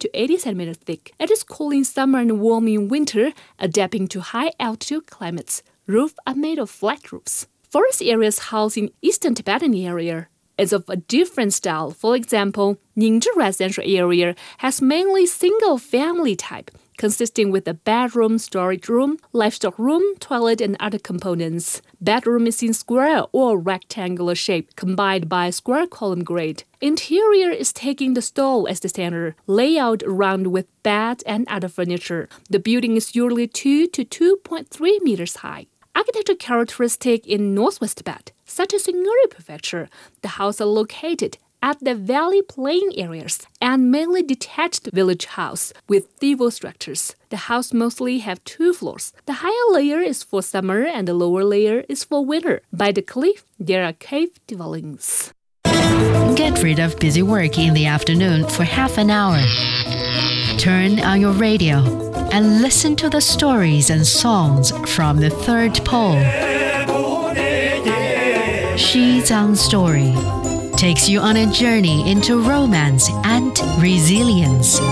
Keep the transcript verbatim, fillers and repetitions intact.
to eighty centimeters thick. It is cool in summer and warm in winter, adapting to high-altitude climates. Roofs are made of flat roofs. Forest areas housed in eastern Tibetan area is of a different style. For example, Ningzhi residential area has mainly single-family type, consisting with a bedroom, storage room, livestock room, toilet, and other components. Bedroom is in square or rectangular shape, combined by square column grade. Interior is taking the stall as the center, layout around with bed and other furniture. The building is usually two to two point three meters high. Architectural characteristic in northwest Tibet, such as in Uri Prefecture, the houses are located at the valley plain areas and mainly detached village house with theval structures. The house mostly have two floors. The higher layer is for summer and the lower layer is for winter. By the cliff, there are cave dwellings. Get rid of busy work in the afternoon for half an hour. Turn on your radio and listen to the stories and songs from the third pole. Xizang Story takes you on a journey into romance and resilience.